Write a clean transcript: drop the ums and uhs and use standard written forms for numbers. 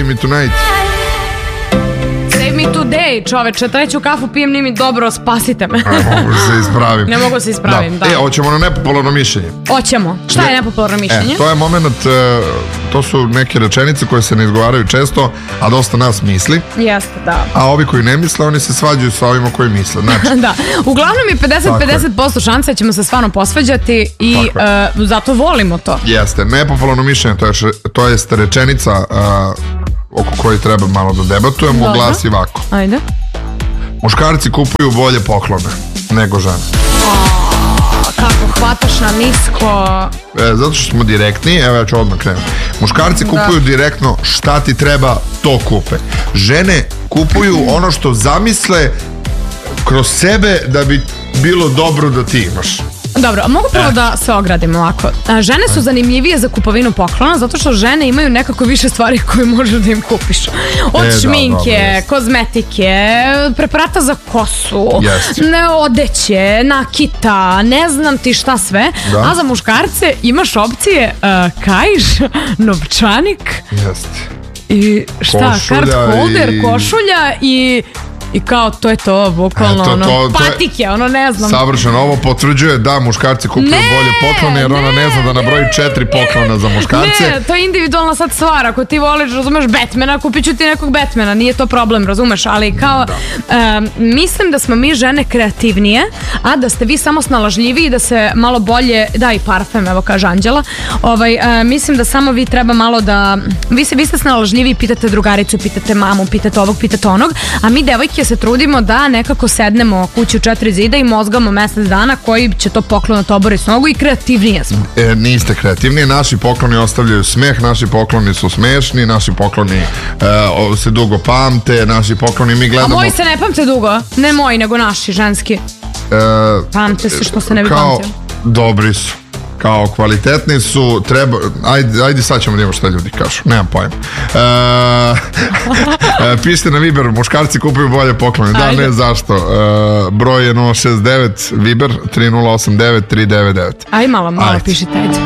me tonight. Save me today, čoveče, treću kafu pijem, nije mi dobro, spasite me. Ne mogu se ispravim. Ne mogu se ispravim, da. Hoćemo na nepopularno mišljenje. Hoćemo. Šta je nepopularno mišljenje? To je moment, to su neke rečenice koje se ne izgovaraju često, a dosta nas misli. Jeste, da. A ovi koji ne misle, oni se svađaju sa ovima koji misle. Znači, da, uglavnom je 50-50% šanse da ćemo se stvarno posvađati i zato volimo to. Jeste, nepopularno mišljenje, to je rečenica oko koje treba malo da debatujemo, glasi ovako. Ajde. Muškarci kupuju bolje poklone nego žene. Kako hvataš na nisko. Zato što smo direktni, evo ja ću odmah krenuti. Muškarci kupuju direktno šta ti treba, to kupe. Žene kupuju ono što zamisle kroz sebe da bi bilo dobro da ti imaš. Dobro, a mogu prvo da se ogradim ovako. Žene su zanimljivije za kupovinu poklona zato što žene imaju nekako više stvari koje možeš da im kupiš. Od šminke, kozmetike, preparata za kosu, odeće, nakita, ne znam ti šta sve. A za muškarce imaš opcije kaiš, novčanik i šta, card holder, košulja i kao to je to, bukvalno patike, ono ne znam. Savršeno, ovo potvrđuje da muškarci kupuju bolje poklone jer ona ne zna da nabroji 4 poklona za muškarce. Ne, to je individualna sad stvar. Ako ti voliš, razumeš, Batmana, kupit ću ti nekog Batmana, nije to problem, razumeš, ali kao mislim da smo mi žene kreativnije, a da ste vi samo snalažljiviji i da se malo bolje, da i parfem, evo kaže Anđela, mislim da samo vi treba malo da, vi ste snalažljiviji, pitate drugaricu, pitate mamu, pitate ovog, pitate onog, a mi devojke se trudimo da nekako sednemo kući u 4 zida i mozgamo mesec dana koji će to poklonati obori s nogu i kreativnije smo. Niste kreativni, naši pokloni ostavljaju smeh, naši pokloni su smešni, naši pokloni se dugo pamte, naši pokloni mi gledamo... A moji se ne pamte dugo, ne moji nego naši, ženski. Pamte se što se ne bi pamtio. Dobri su. Kao kvalitetni su, treba, ajde sad ćemo da imamo šta ljudi kažu, nemam pojma. Pišite na Viber, muškarci kupuju bolje poklone, da, ne zašto. Broj je 069 Viber 3089 399. Aj malo pišite, ajde.